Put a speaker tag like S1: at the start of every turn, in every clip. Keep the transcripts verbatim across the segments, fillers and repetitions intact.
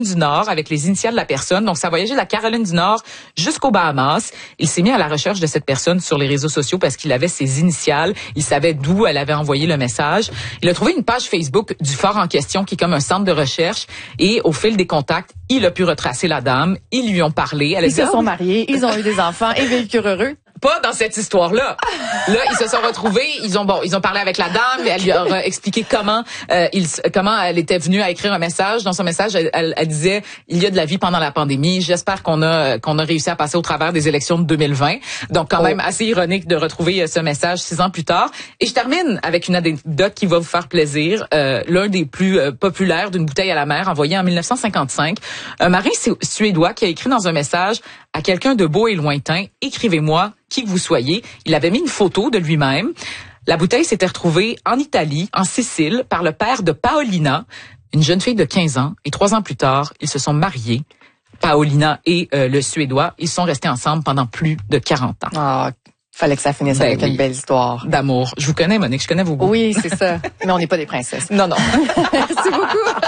S1: du Nord avec les initiales de la personne. Donc, ça voyageait de la Caroline du Nord jusqu'aux Bahamas. Il s'est mis à la recherche de cette personne sur les réseaux sociaux parce qu'il avait ses initiales. Il savait d'où elle avait envoyé le message. Il a trouvé une page Facebook du fort en question qui est comme un centre de recherche. Et au fil des contacts, il a pu retracer la dame. Ils lui ont parlé. Elle a
S2: ils
S1: dit,
S2: se sont mariés, ils ont eu des enfants et vécurent heureux.
S1: Pas dans cette histoire-là. Là, ils se sont retrouvés, ils ont bon, ils ont parlé avec la dame, elle lui a expliqué comment euh, il, comment elle était venue à écrire un message. Dans son message, elle, elle, elle disait il y a de la vie pendant la pandémie. J'espère qu'on a qu'on a réussi à passer au travers des élections de deux mille vingt. Donc quand oh. même assez ironique de retrouver ce message six ans plus tard. Et je termine avec une anecdote qui va vous faire plaisir. Euh, l'un des plus euh, populaires d'une bouteille à la mer envoyé en dix-neuf cent cinquante-cinq. Un marin suédois qui a écrit dans un message à quelqu'un de beau et lointain, écrivez-moi qui que vous soyez. Il avait mis une photo de lui-même. La bouteille s'était retrouvée en Italie, en Sicile, par le père de Paolina, une jeune fille de quinze ans. Et trois ans plus tard, ils se sont mariés. Paolina et euh, le Suédois, ils sont restés ensemble pendant plus de quarante ans.
S2: Ah, fallait que ça finisse ben avec oui. une belle histoire.
S1: D'amour. Je vous connais, Monique, je connais vos goûts.
S2: Oui, c'est ça. Mais on n'est pas des princesses.
S1: Non, non.
S2: Merci beaucoup.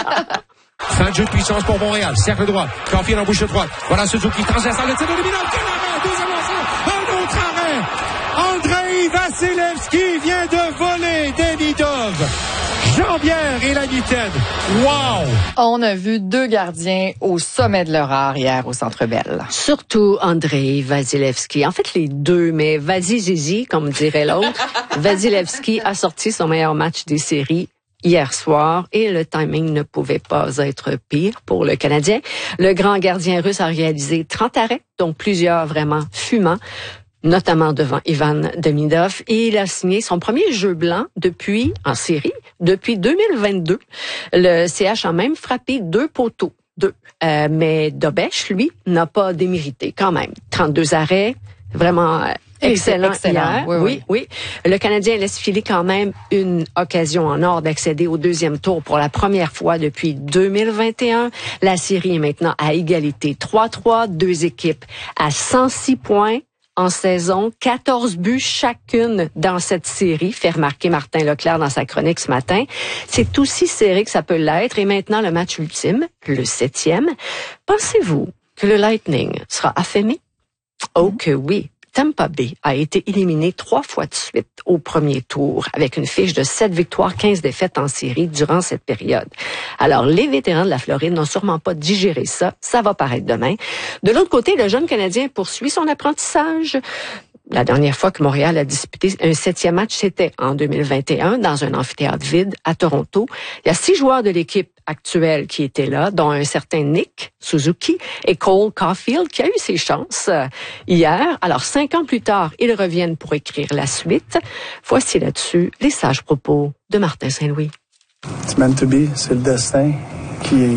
S3: Fin de jeu de puissance pour Montréal. Cercle droit. Campfield en bouche droite. Voilà Suzuki. Transversal. Le tir de Léminard. Deuxième lancé. Un autre arrêt. Andrei Vasilevski vient de voler Demidov. Jean-Pierre et la mitaine. Wow!
S2: On a vu deux gardiens au sommet de leur art hier au Centre Bell.
S4: Surtout Andrei Vasilevski. En fait, les deux, mais Vazi-Zizi, comme dirait l'autre. Vasilevski a sorti son meilleur match des séries hier soir et le timing ne pouvait pas être pire pour le Canadien. Le grand gardien russe a réalisé trente arrêts, dont plusieurs vraiment fumants, notamment devant Ivan Demidov, et il a signé son premier jeu blanc depuis, en série, depuis deux mille vingt-deux. Le C H a même frappé deux poteaux, deux. Euh, mais Dobech, lui, n'a pas démérité quand même. trente-deux arrêts, vraiment euh, excellent, excellent hier. Oui, oui, oui. Le Canadien laisse filer quand même une occasion en or d'accéder au deuxième tour pour la première fois depuis deux mille vingt et un. La série est maintenant à égalité trois trois, deux équipes à cent six points. En saison, quatorze buts chacune dans cette série, fait remarquer Martin Leclerc dans sa chronique ce matin. C'est aussi serré que ça peut l'être. Et maintenant, le match ultime, le septième. Pensez-vous que le Lightning sera affamé? Oh que oui. Tampa Bay a été éliminé trois fois de suite au premier tour avec une fiche de sept victoires, quinze défaites en série durant cette période. Alors, les vétérans de la Floride n'ont sûrement pas digéré ça. Ça va paraître demain. De l'autre côté, le jeune Canadien poursuit son apprentissage. La dernière fois que Montréal a disputé un septième match, c'était en deux mille vingt et un dans un amphithéâtre vide à Toronto. Il y a six joueurs de l'équipe actuelle qui étaient là, dont un certain Nick Suzuki et Cole Caulfield qui a eu ses chances euh, hier. Alors, cinq ans plus tard, ils reviennent pour écrire la suite. Voici là-dessus les sages propos de Martin Saint-Louis.
S5: It's meant to be, c'est le destin qui,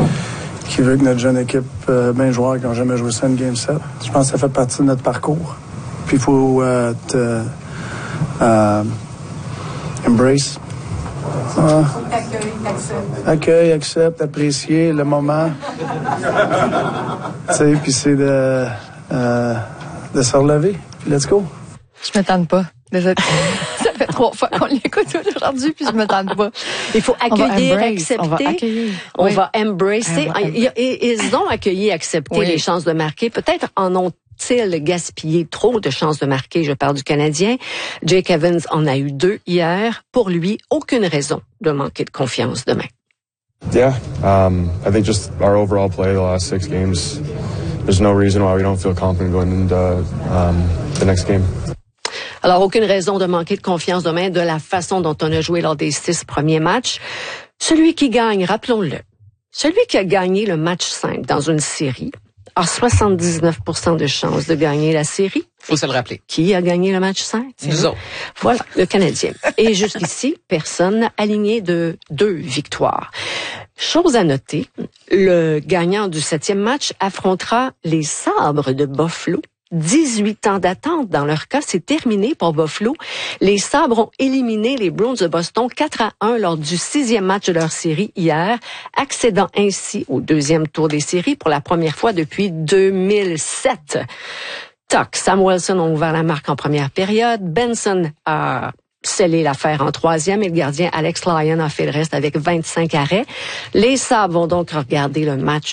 S5: qui veut que notre jeune équipe, euh, bien joueurs qui n'ont jamais joué ça une game set. Je pense que ça fait partie de notre parcours. Puis il faut euh, te, euh, embrace. Ah. Accueille, accepte. Accueille, accepte, apprécier le moment. Tu sais, puis c'est de, euh, de se relever. Puis let's go.
S2: Je m'étonne pas. Ça fait trois fois qu'on l'écoute aujourd'hui, puis je me tente pas.
S4: Il faut accueillir, accepter.
S2: On va accueillir.
S4: On
S2: oui.
S4: va embrasser.
S2: On va em-
S4: Ils ont accueilli, accepté
S2: oui.
S4: les chances de marquer. Peut-être en ont ils gaspillé trop de chances de marquer, je parle du Canadien. Jake Evans en a eu deux hier. Pour lui, aucune raison de manquer de confiance demain.
S6: Yeah, um, I think just our overall play the last six games, there's no reason why we don't feel confident going into um, the next game.
S4: Alors, aucune raison de manquer de confiance demain de la façon dont on a joué lors des six premiers matchs. Celui qui gagne, rappelons-le, celui qui a gagné le match cinq dans une série a soixante-dix-neuf pour cent de chances de gagner la série.
S1: Faut se le rappeler.
S4: Qui a gagné le match cinq?
S1: C'est nous autres.
S4: Voilà, le Canadien. Et jusqu'ici, personne n'a aligné de deux victoires. Chose à noter, le gagnant du septième match affrontera les Sabres de Buffalo. dix-huit ans d'attente. Dans leur cas, c'est terminé pour Buffalo. Les Sabres ont éliminé les Bruins de Boston quatre à un lors du sixième match de leur série hier, accédant ainsi au deuxième tour des séries pour la première fois depuis deux mille sept. Toc, Sam Wilson a ouvert la marque en première période. Benson a scellé l'affaire en troisième et le gardien Alex Lyon a fait le reste avec vingt-cinq arrêts. Les Sabres vont donc regarder le match